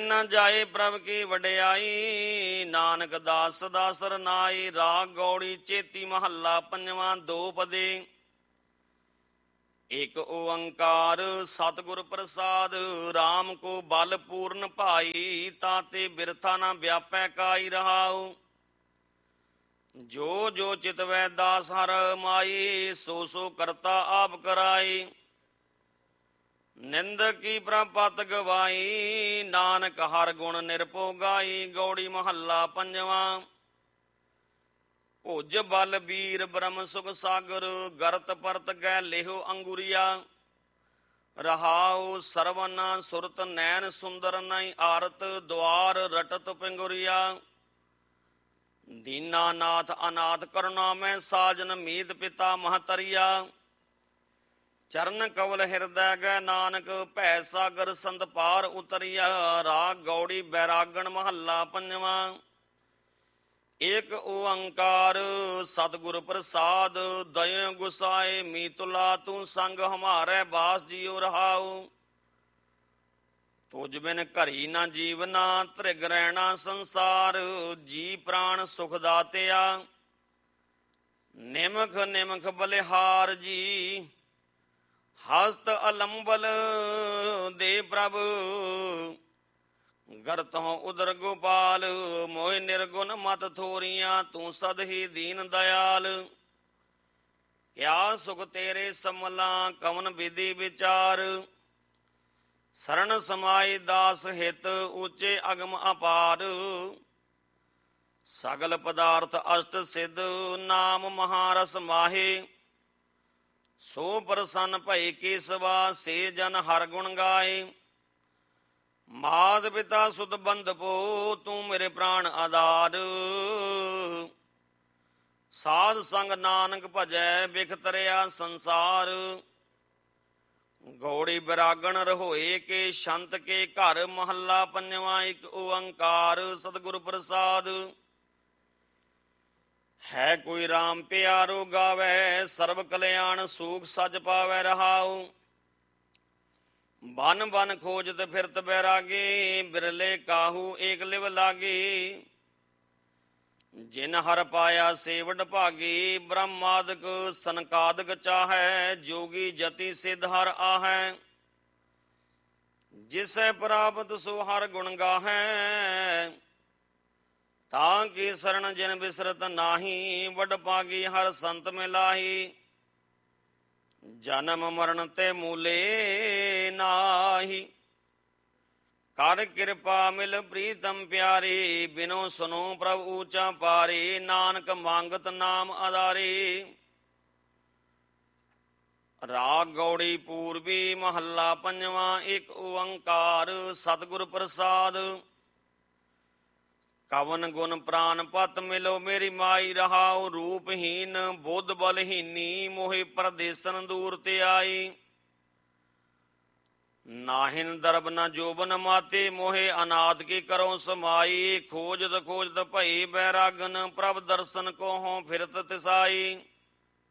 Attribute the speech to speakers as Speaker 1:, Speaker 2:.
Speaker 1: न जाए प्रभ की वडियाई। नानक दास सदा सरनाई। राग गौड़ी चेती महला पंजवां दो पदे। एक ओंकार सतगुर प्रसाद। राम को बल पूर्ण भाई। ताते बिरथा न व्यापै काई रहाऊ। जो जो चितवै दास हर माई। सो सो करता आप कराई। निंदक की प्रपत गवाई। नानक हर गुण निरपो गाई। गौड़ी महला पंजवां। भुज बल बीर ब्रह्म सुख सागर। गरत परत गै लेहो अंगुरिया। रहाउ सरवन सुरत नैन सुंदर नहीं आरत। द्वार रटत पिंगुरिया। दीनानाथ अनाथ करुणा में साजन। मीत पिता महतरिया। चरण कवल हृदय गै नानक। भै सागर संत पार उतरिया। राग गौड़ी बैरागण महला पंजवां। एक ओंकार सतगुर प्रसाद। दयो गुसाए मीतुला तू संग हमारे बास जियो रहाऊ। तुझ बिन घरी ना जीवना। त्रिग रहना संसार। जी प्राण सुख दातिया। निमख निमख बलिहार जी। हस्त अलंबल दे प्रभ। गरत हो उदर गोपाल। मोह निर्गुण मत थोरिया। तू सद ही दीन दयाल। क्या सुख तेरे समला। कवन विधि विचार। शरण समाई दास हित। ऊंचे अगम अपार। सगल पदार्थ अष्ट सिद्ध। नाम महारस माहे। सो प्रसन्न भई केसवा। से जन हर गुण गाए। मात पिता सुत बंधपो। तू मेरे प्राण आधार। साध संग नानक भजै। बिख तरिया संसार। गौड़ी बैरागण रहोए के शंत के घर। महला पंजवां। एक ओंकार सतगुर प्रसाद। है कोई राम प्यारो गावै। सर्व कल्याण सूख सच पावै रहाऊ। बन बन खोजत फिरत बैरागे। बिरले काहू एक लिव लागे। जिन हर पाया सेवट भागी। ब्रह्मादक सनकादक चाहै। जोगी जति सिद्ध हर आहै। जिसै प्राप्त सो हर गुण गाहै। ताकि शरण जिन बिसरत नाही। वड पागी हर संत मिलाही। जन्म मरण ते मूले नाही। कर कृपा मिल प्रीतम प्यारी। बिनो सुनो प्रभ ऊंचा पारी। नानक मांगत नाम आधारी। राग गौड़ी पूर्वी महला पंजवां। एक ओंकार सतगुर प्रसाद। कवन गुण प्राण पत मिलो मेरी माई। रहाओ रूपहीन बुद्ध बलहीनी। मोहि परदेसन दूर ते आई। नाहिन दरब न जोबन माते। मोहे अनाथ की करो समाई। खोजत खोजत भई बैरागन। प्रभ दर्शन को हों फिरत तिसाई।